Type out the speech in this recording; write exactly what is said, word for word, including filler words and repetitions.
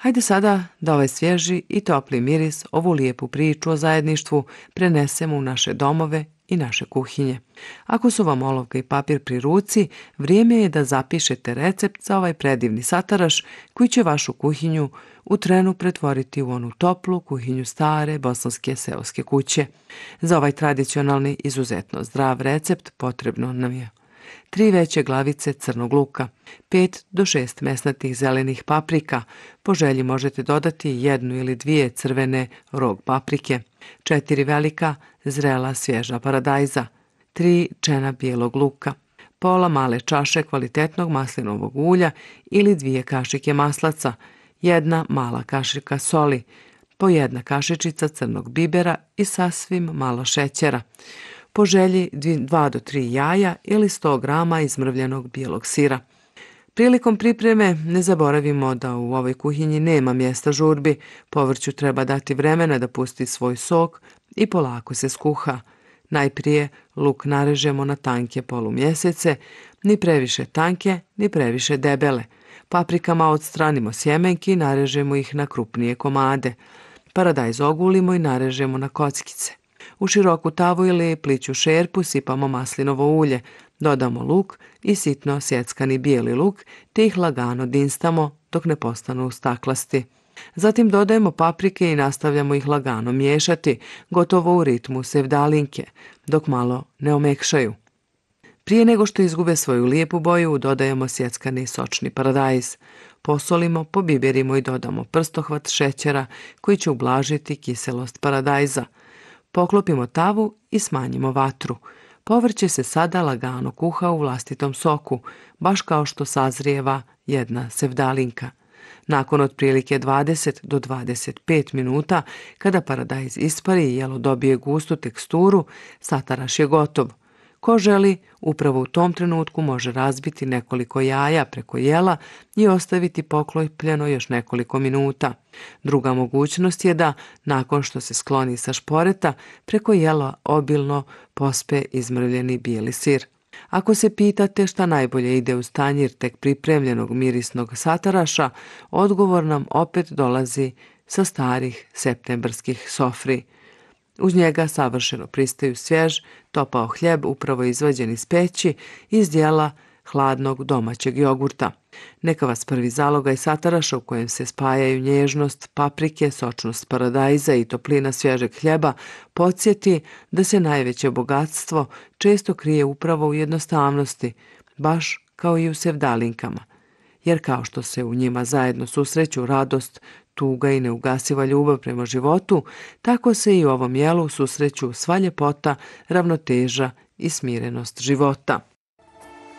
Hajde sada da ovaj svježi i topli miris, ovu lijepu priču o zajedništvu prenesemo u naše domove i naše kuhinje. Ako su vam olovka i papir pri ruci, vrijeme je da zapišete recept za ovaj predivni sataraš koji će vašu kuhinju u trenu pretvoriti u onu toplu kuhinju stare bosanske seoske kuće. Za ovaj tradicionalni, izuzetno zdrav recept potrebno nam je tri veće glavice crnog luka, pet do šest mesnatih zelenih paprika, po želji možete dodati jednu ili dvije crvene rog paprike, četiri velika zrela svježa paradajza, tri čena bijelog luka, pola male čaše kvalitetnog maslinovog ulja ili dvije kašike maslaca, jedna mala kašika soli, po jedna kašičica crnog bibera i sasvim malo šećera. Po želji dva do tri jaja ili sto grama izmrvljenog bijelog sira. Prilikom pripreme ne zaboravimo da u ovoj kuhinji nema mjesta žurbi, povrću treba dati vremena da pusti svoj sok i polako se skuha. Najprije luk narežemo na tanke polumjesece, ni previše tanke, ni previše debele. Paprikama odstranimo sjemenki i narežemo ih na krupnije komade. Paradajz ogulimo i narežemo na kockice. U široku tavu ili pliću šerpu sipamo maslinovo ulje, dodamo luk i sitno sjeckani bijeli luk te ih lagano dinstamo dok ne postanu staklasti. Zatim dodajemo paprike i nastavljamo ih lagano miješati, gotovo u ritmu sevdalinke, dok malo ne omekšaju. Prije nego što izgube svoju lijepu boju, dodajemo sjeckani sočni paradajz. Posolimo, pobiberimo i dodamo prstohvat šećera koji će ublažiti kiselost paradajza. Poklopimo tavu i smanjimo vatru. Povrće se sada lagano kuha u vlastitom soku, baš kao što sazrijeva jedna sevdalinka. Nakon otprilike dvadeset do dvadeset pet minuta, kada paradajz ispari i jelo dobije gustu teksturu, sataraš je gotov. Ko želi, upravo u tom trenutku može razbiti nekoliko jaja preko jela i ostaviti poklopljeno još nekoliko minuta. Druga mogućnost je da, nakon što se skloni sa šporeta, preko jela obilno pospe izmrvljeni bijeli sir. Ako se pitate šta najbolje ide uz tanjir tek pripremljenog mirisnog sataraša, odgovor nam opet dolazi sa starih septembarskih sofri. Uz njega savršeno pristaju svjež, topao hljeb upravo izvađen iz peći iz dijela hladnog domaćeg jogurta. Neka vas prvi zalogaj sataraša u kojem se spajaju nježnost paprike, sočnost paradajza i toplina svježeg hljeba podsjeti da se najveće bogatstvo često krije upravo u jednostavnosti, baš kao i u sevdalinkama. Jer kao što se u njima zajedno susreću radost, tuga i neugasiva ljubav prema životu, tako se i u ovom jelu susreću sva ljepota, ravnoteža i smirenost života.